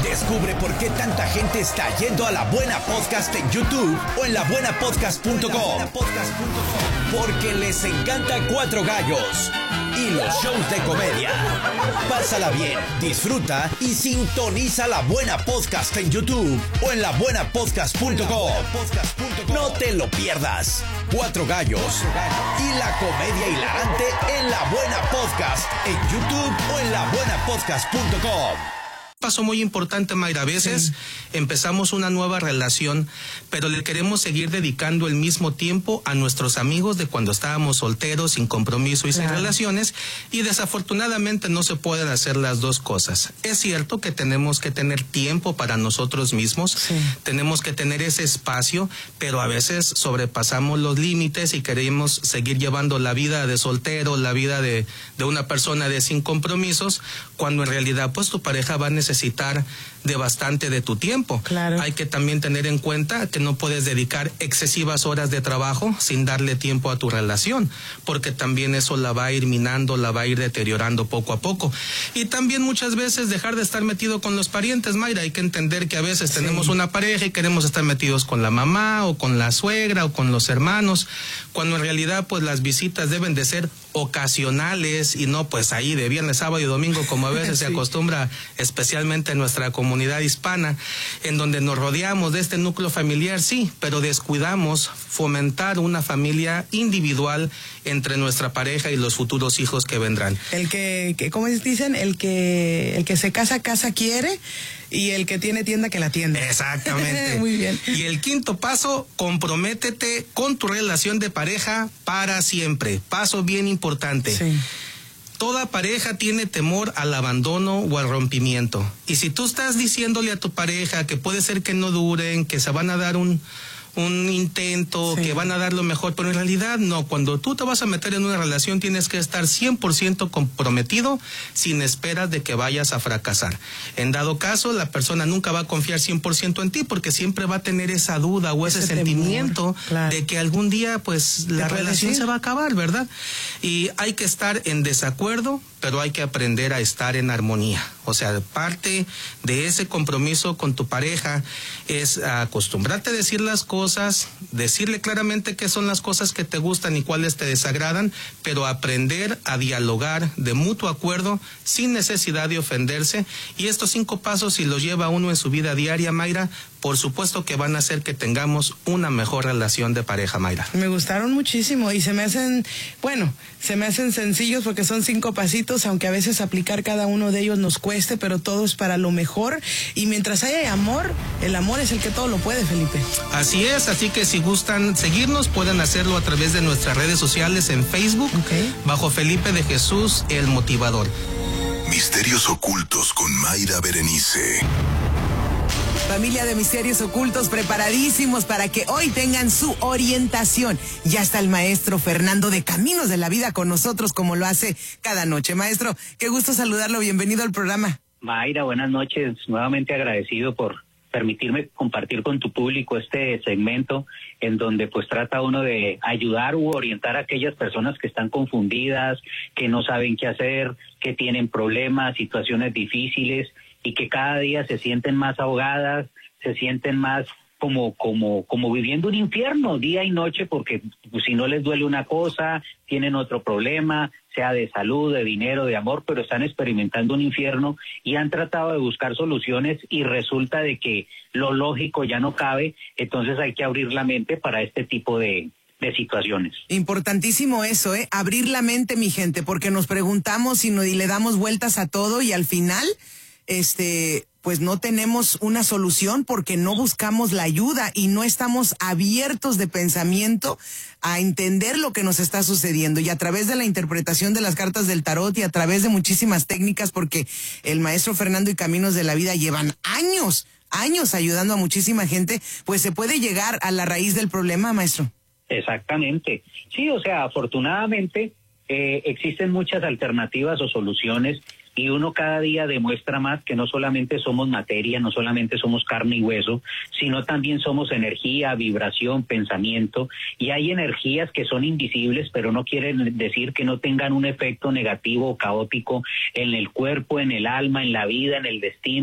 Descubre por qué tanta gente está yendo a La Buena Podcast en YouTube o en labuenapodcast.com. Porque les encanta Cuatro Gallos y los shows de comedia. Pásala bien, disfruta y sintoniza La Buena Podcast en YouTube o en labuenapodcast.com. No te lo pierdas. Cuatro Gallos y la comedia hilarante en La Buena Podcast en YouTube o en labuenapodcast.com. Paso muy importante, Mayra. A veces empezamos una nueva relación, pero le queremos seguir dedicando el mismo tiempo a nuestros amigos de cuando estábamos solteros, sin compromiso y sin relaciones, y desafortunadamente no se pueden hacer las dos cosas. Es cierto que tenemos que tener tiempo para nosotros mismos, tenemos que tener ese espacio, pero a veces sobrepasamos los límites y queremos seguir llevando la vida de soltero, la vida de una persona de sin compromisos, cuando en realidad pues tu pareja va a necesitar de bastante de tu tiempo. Claro. Hay que también tener en cuenta que no puedes dedicar excesivas horas de trabajo sin darle tiempo a tu relación, porque también eso la va a ir minando, la va a ir deteriorando poco a poco. Y también muchas veces dejar de estar metido con los parientes, Mayra. Hay que entender que a veces tenemos una pareja y queremos estar metidos con la mamá o con la suegra o con los hermanos, cuando en realidad pues las visitas deben de ser ocasionales y no pues ahí de viernes, sábado y domingo como a veces se acostumbra, especialmente en nuestra comunidad hispana, en donde nos rodeamos de este núcleo familiar, sí, pero descuidamos fomentar una familia individual entre nuestra pareja y los futuros hijos que vendrán. El que ¿cómo dicen? El que se casa quiere, y el que tiene tienda que la atienda. Exactamente. Muy bien. Y el quinto paso, comprométete con tu relación de pareja para siempre. Paso bien importante. Sí. Toda pareja tiene temor al abandono o al rompimiento. Y si tú estás diciéndole a tu pareja que puede ser que no duren, que se van a dar un intento, que van a dar lo mejor, pero en realidad no. Cuando tú te vas a meter en una relación tienes que estar 100% comprometido sin esperas de que vayas a fracasar. En dado caso, la persona nunca va a confiar 100% en ti porque siempre va a tener esa duda o ese sentimiento de que algún día pues la relación se va a acabar, ¿verdad? Y hay que estar en desacuerdo, pero hay que aprender a estar en armonía. O sea, parte de ese compromiso con tu pareja es acostumbrarte a decir las cosas, decirle claramente qué son las cosas que te gustan y cuáles te desagradan, pero aprender a dialogar de mutuo acuerdo sin necesidad de ofenderse. Y estos 5 pasos, si los lleva uno en su vida diaria, Mayra, por supuesto que van a hacer que tengamos una mejor relación de pareja, Mayra. Me gustaron muchísimo y se me hacen sencillos porque son 5 pasitos, aunque a veces aplicar cada uno de ellos nos cueste, pero todo es para lo mejor. Y mientras haya amor, el amor es el que todo lo puede, Felipe. Así es, así que si gustan seguirnos, pueden hacerlo a través de nuestras redes sociales en Facebook, bajo Felipe de Jesús, el Motivador. Misterios ocultos con Mayra Berenice. Familia de Misterios Ocultos, preparadísimos para que hoy tengan su orientación. Ya está el maestro Fernando de Caminos de la Vida con nosotros, como lo hace cada noche. Maestro, qué gusto saludarlo, bienvenido al programa. Mayra, buenas noches, nuevamente agradecido por permitirme compartir con tu público este segmento en donde pues trata uno de ayudar u orientar a aquellas personas que están confundidas, que no saben qué hacer, que tienen problemas, situaciones difíciles y que cada día se sienten más ahogadas, se sienten más como viviendo un infierno día y noche, porque pues, si no les duele una cosa, tienen otro problema, sea de salud, de dinero, de amor, pero están experimentando un infierno y han tratado de buscar soluciones y resulta de que lo lógico ya no cabe, entonces hay que abrir la mente para este tipo de situaciones. Importantísimo eso, abrir la mente, mi gente, porque nos preguntamos y le damos vueltas a todo y al final pues no tenemos una solución porque no buscamos la ayuda y no estamos abiertos de pensamiento a entender lo que nos está sucediendo. Y a través de la interpretación de las cartas del tarot y a través de muchísimas técnicas, porque el maestro Fernando y Caminos de la Vida llevan años ayudando a muchísima gente, pues se puede llegar a la raíz del problema, maestro. Exactamente. Sí, o sea, afortunadamente existen muchas alternativas o soluciones y uno cada día demuestra más que no solamente somos materia, no solamente somos carne y hueso, sino también somos energía, vibración, pensamiento, y hay energías que son invisibles, pero no quieren decir que no tengan un efecto negativo o caótico en el cuerpo, en el alma, en la vida, en el destino.